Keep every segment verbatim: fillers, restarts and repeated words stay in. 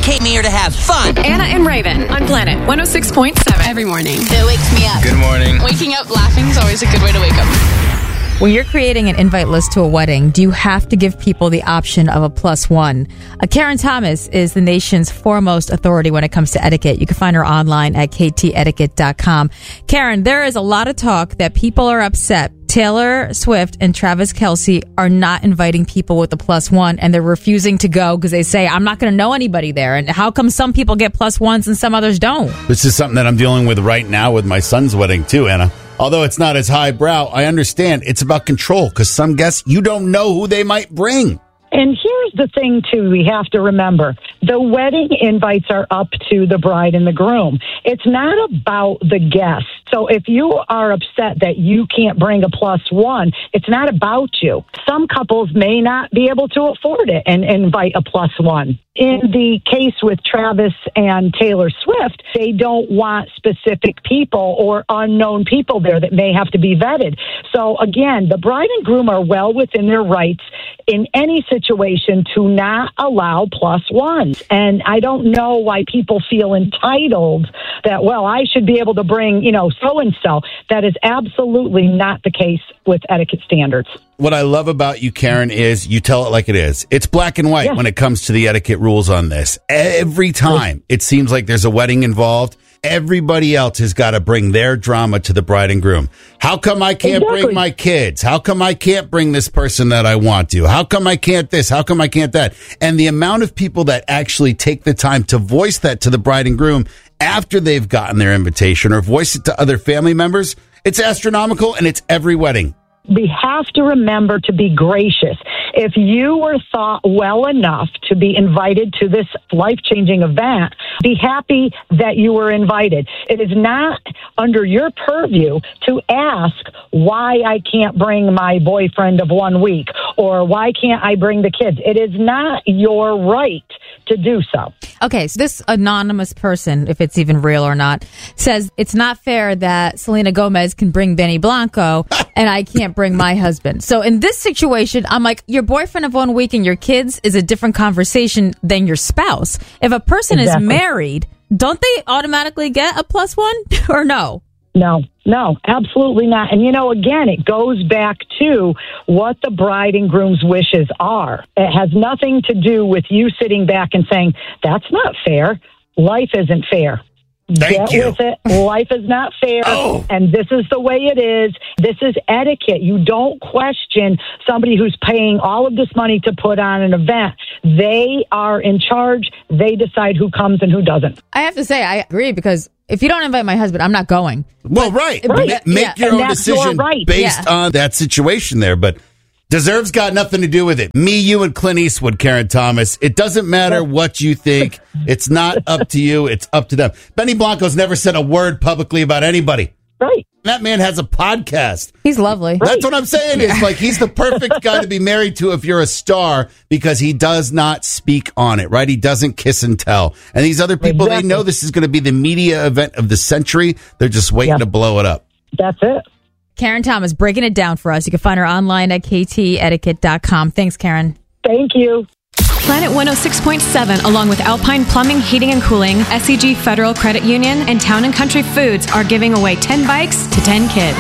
Came here to have fun. Anna and Raven on Planet one oh six point seven. Every morning. It wakes me up. Good morning. Waking up laughing is always a good way to wake up. When you're creating an invite list to a wedding, do you have to give people the option of a plus one? Uh, Karen Thomas is the nation's foremost authority when it comes to etiquette. You can find her online at k t etiquette dot com. Karen, there is a lot of talk that people are upset. Taylor Swift and Travis Kelce are not inviting people with a plus one, and they're refusing to go because they say, I'm not going to know anybody there. And how come some people get plus ones and some others don't? This is something that I'm dealing with right now with my son's wedding, too, Anna. Although it's not as highbrow, I understand it's about control because some guests, you don't know who they might bring. And here's the thing, too, we have to remember. The wedding invites are up to the bride and the groom. It's not about the guests. So if you are upset that you can't bring a plus one, it's not about you. Some couples may not be able to afford it and invite a plus one. In the case with Travis and Taylor Swift, they don't want specific people or unknown people there that may have to be vetted. So again, the bride and groom are well within their rights in any situation to not allow plus ones. And I don't know why people feel entitled that, well, I should be able to bring, you know, so-and-so. That is absolutely not the case with etiquette standards. What I love about you, Karen, is you tell it like it is. It's black and white yeah. when it comes to the etiquette rules on this. Every time it seems like there's a wedding involved, everybody else has got to bring their drama to the bride and groom. How come I can't exactly. bring my kids? How come I can't bring this person that I want to? How come I can't this? How come I can't that? And the amount of people that actually take the time to voice that to the bride and groom after they've gotten their invitation or voice it to other family members, it's astronomical, and it's every wedding. We have to remember to be gracious. If you were thought well enough to be invited to this life-changing event, be happy that you were invited. It is not under your purview to ask why I can't bring my boyfriend of one week or why can't I bring the kids. It is not your right to do so. Okay, so this anonymous person, if it's even real or not, says it's not fair that Selena Gomez can bring Benny Blanco and I can't bring my husband. So in this situation, I'm like, your boyfriend of one week and your kids is a different conversation than your spouse. If a person exactly. is married, don't they automatically get a plus one or no? No, no, absolutely not. And, you know, again, it goes back to what the bride and groom's wishes are. It has nothing to do with you sitting back and saying, that's not fair. Life isn't fair. Thank Get you. with it. Life is not fair, oh. and this is the way it is. This is etiquette. You don't question somebody who's paying all of this money to put on an event. They are in charge. They decide who comes and who doesn't. I have to say, I agree, because if you don't invite my husband, I'm not going. Well, right. right. Ma- make yeah. your and own decision your right. based yeah. on that situation there, but deserves got nothing to do with it. Me, you, and Clint Eastwood, Karen Thomas. It doesn't matter what you think. It's not up to you. It's up to them. Benny Blanco's never said a word publicly about anybody. Right. That man has a podcast. He's lovely. That's what I'm saying. It's like he's the perfect guy to be married to if you're a star because he does not speak on it, right? He doesn't kiss and tell. And these other people, exactly. they know this is going to be the media event of the century. They're just waiting yeah. to blow it up. That's it. Karen Thomas breaking it down for us. You can find her online at k t etiquette dot com. Thanks, Karen. Thank you. Planet one oh six point seven, along with Alpine Plumbing, Heating and Cooling, S E G Federal Credit Union, and Town and Country Foods are giving away ten bikes to ten kids.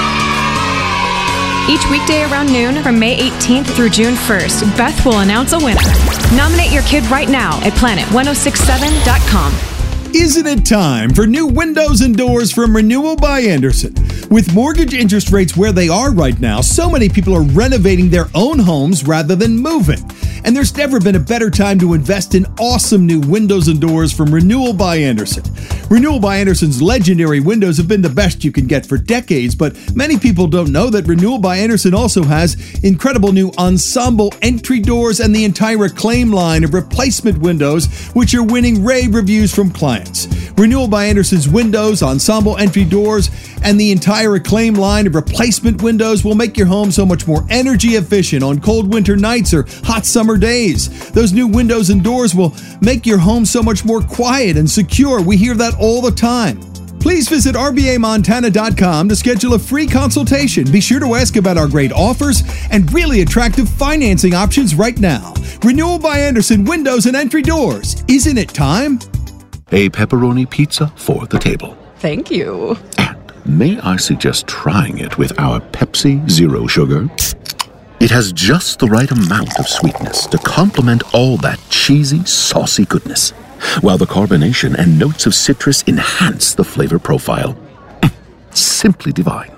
Each weekday around noon from May eighteenth through June first, Beth will announce a winner. Nominate your kid right now at planet one oh six seven dot com. Isn't it time for new windows and doors from Renewal by Andersen? With mortgage interest rates where they are right now, so many people are renovating their own homes rather than moving. And there's never been a better time to invest in awesome new windows and doors from Renewal by Andersen. Renewal by Andersen's legendary windows have been the best you can get for decades, but many people don't know that Renewal by Andersen also has incredible new ensemble entry doors and the entire Acclaim line of replacement windows, which are winning rave reviews from clients. Renewal by Andersen's windows, ensemble entry doors, and the entire Acclaim line of replacement windows will make your home so much more energy efficient on cold winter nights or hot summer days. Those new windows and doors will make your home so much more quiet and secure. We hear that all the time. Please visit r b a montana dot com to schedule a free consultation. Be sure to ask about our great offers and really attractive financing options right now. Renewal by Andersen Windows and Entry Doors. Isn't it time? A pepperoni pizza for the table. Thank you. And may I suggest trying it with our Pepsi Zero Sugar? It has just the right amount of sweetness to complement all that cheesy, saucy goodness, while the carbonation and notes of citrus enhance the flavor profile. Simply divine.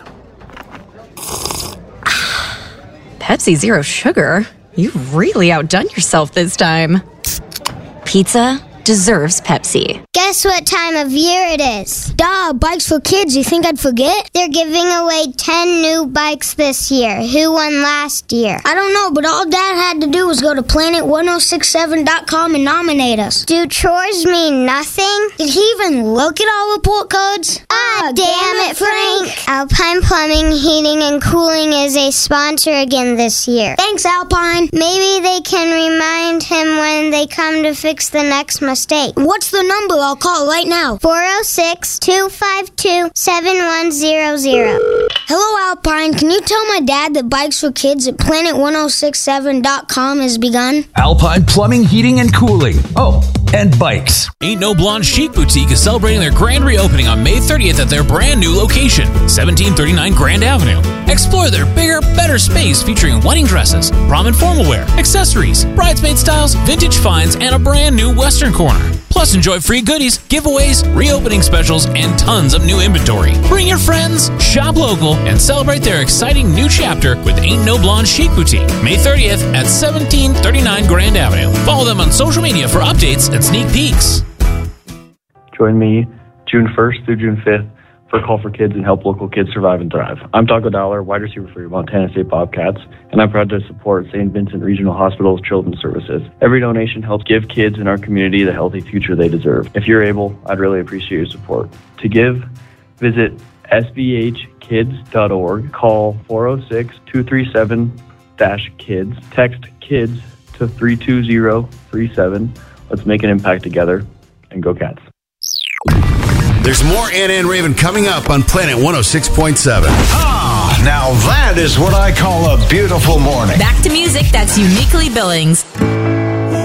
Pepsi Zero Sugar? You've really outdone yourself this time. Pizza deserves Pepsi. Guess what time of year it is? Duh, bikes for kids. You think I'd forget? They're giving away ten new bikes this year. Who won last year? I don't know, but all Dad had to do was go to planet ten sixty-seven dot com and nominate us. Do chores mean nothing? Did he even look at all report codes? Ah, damn it, Frank. Alpine Plumbing, Heating, and Cooling is a sponsor again this year. Thanks, Alpine. Maybe they can remind him when they come to fix the next mistake. What's the number? I'll call right now. four oh six, two five two, seven one zero zero. Hello, Alpine. Can you tell my dad that Bikes for Kids at planet ten sixty-seven dot com has begun? Alpine Plumbing, Heating, and Cooling. Oh, and bikes. Ain't No Blonde Chic Boutique is celebrating their grand reopening on May thirtieth at their brand new location, seventeen thirty-nine Grand Avenue. Explore their bigger, better space featuring wedding dresses, prom and formal wear, accessories, bridesmaid styles, vintage finds, and a brand new Western corner. Plus, enjoy free goodies, giveaways, reopening specials, and tons of new inventory. Bring your friends, shop local, and celebrate their exciting new chapter with Ain't No Blonde Chic Boutique, May thirtieth at seventeen thirty-nine Grand Avenue. Follow them on social media for updates and sneak peeks. Join me June first through June fifth for a call for kids and help local kids survive and thrive. I'm Taco Dollar, wide receiver for your Montana State Bobcats, and I'm proud to support Saint Vincent Regional Hospital's Children's Services. Every donation helps give kids in our community the healthy future they deserve. If you're able, I'd really appreciate your support. To give, visit s b h kids dot org, call four oh six, two three seven, kids, text KIDS to three two zero three seven. Let's make an impact together, and go Cats. There's more Anna and Raven coming up on Planet one oh six point seven. Ah, now that is what I call a beautiful morning. Back to music that's uniquely Billings.